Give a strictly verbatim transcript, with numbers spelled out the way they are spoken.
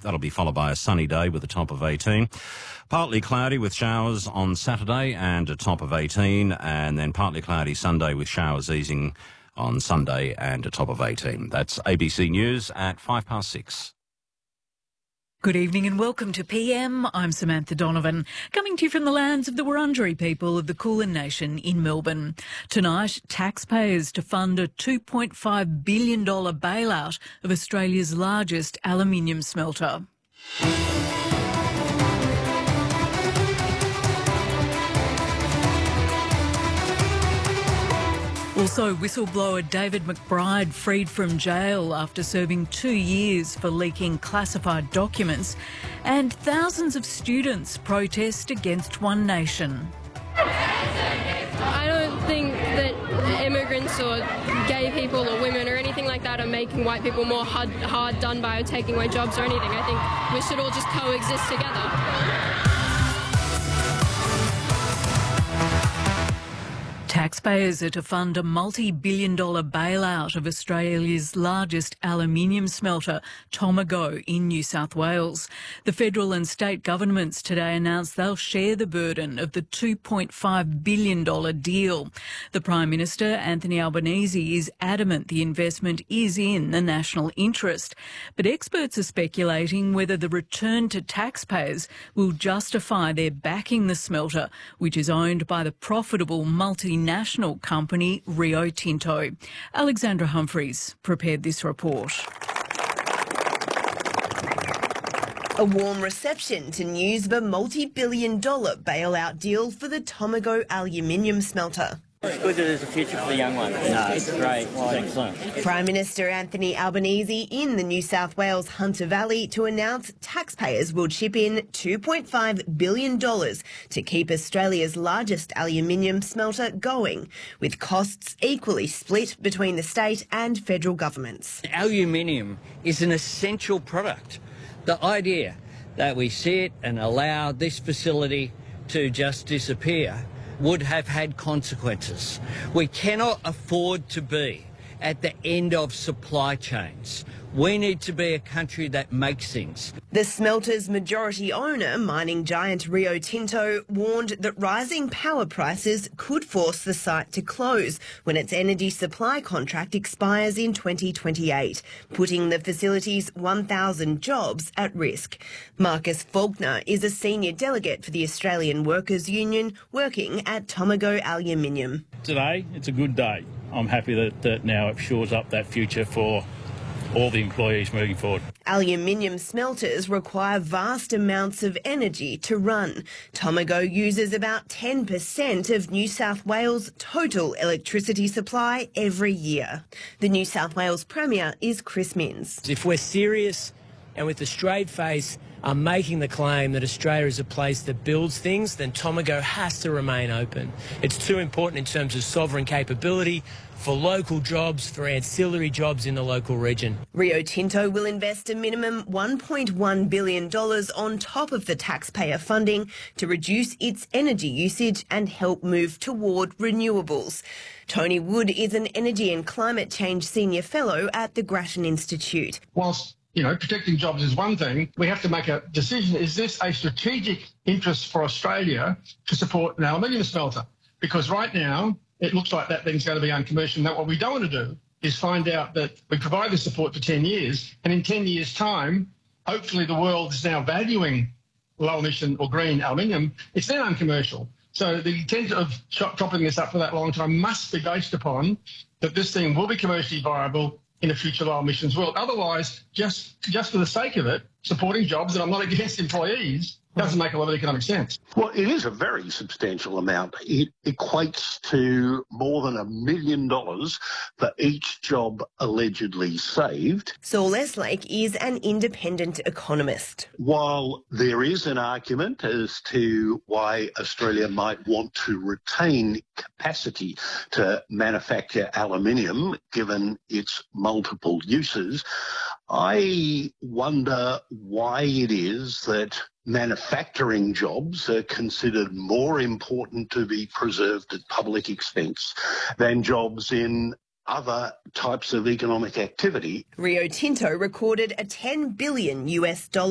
That'll be followed by a sunny day with a top of eighteen. Partly cloudy with showers on Saturday and a top of eighteen, and then partly cloudy Sunday with showers easing on Sunday and a top of eighteen. That's A B C News at five past six. Good evening and welcome to P M. I'm Samantha Donovan, coming to you from the lands of the Wurundjeri people of the Kulin Nation in Melbourne. Tonight, taxpayers to fund a two point five billion dollars bailout of Australia's largest aluminium smelter. Also, whistleblower David McBride freed from jail after serving two years for leaking classified documents, and thousands of students protest against One Nation. I don't think that immigrants or gay people or women or anything like that are making white people more hard, hard done by or taking away jobs or anything. I think we should all just coexist together. Taxpayers are to fund a multi-billion dollar bailout of Australia's largest aluminium smelter, Tomago, in New South Wales. The federal and state governments today announced they'll share the burden of the two point five billion dollars deal. The Prime Minister, Anthony Albanese, is adamant the investment is in the national interest. But experts are speculating whether the return to taxpayers will justify their backing the smelter, which is owned by the profitable multinational national company Rio Tinto. Alexandra Humphreys prepared this report. A warm reception to news of a multi-billion dollar bailout deal for the Tomago aluminium smelter. It's good that there's a future for the young ones. No, it's great. It's excellent. Prime Minister Anthony Albanese in the New South Wales Hunter Valley to announce taxpayers will chip in two point five billion dollars to keep Australia's largest aluminium smelter going, with costs equally split between the state and federal governments. Aluminium is an essential product. The idea that we sit and allow this facility to just disappear would have had consequences. We cannot afford to be at the end of supply chains. We need to be a country that makes things. The smelter's majority owner, mining giant Rio Tinto, warned that rising power prices could force the site to close when its energy supply contract expires in twenty twenty-eight, putting the facility's one thousand jobs at risk. Marcus Faulkner is a senior delegate for the Australian Workers' Union working at Tomago Aluminium. Today, it's a good day. I'm happy that, that now it shores up that future for all the employees moving forward. Aluminium smelters require vast amounts of energy to run. Tomago uses about ten percent of New South Wales' total electricity supply every year. The New South Wales Premier is Chris Minns. If we're serious and with a straight face are making the claim that Australia is a place that builds things, then Tomago has to remain open. It's too important in terms of sovereign capability, for local jobs, for ancillary jobs in the local region. Rio Tinto will invest a minimum one point one billion dollars on top of the taxpayer funding to reduce its energy usage and help move toward renewables. Tony Wood is an Energy and Climate Change Senior Fellow at the Grattan Institute. Whilst, you know, protecting jobs is one thing, we have to make a decision. Is this a strategic interest for Australia to support an aluminium smelter? Because right now, it looks like that thing's going to be uncommercial. Now, what we don't want to do is find out that we provide the support for ten years, and in ten years' time, hopefully the world is now valuing low-emission or green aluminium. It's then uncommercial. So the intent of chopping this up for that long time must be based upon that this thing will be commercially viable in a future low-emissions world. Otherwise, just, just for the sake of it, supporting jobs, and I'm not against employees, doesn't make a lot of economic sense. Well, it is a very substantial amount. It equates to more than a million dollars for each job allegedly saved. Saul Eslake is an independent economist. While there is an argument as to why Australia might want to retain capacity to manufacture aluminium, given its multiple uses, I wonder why it is that manufacturing jobs are considered more important to be preserved at public expense than jobs in other types of economic activity. Rio Tinto recorded a ten billion US dollar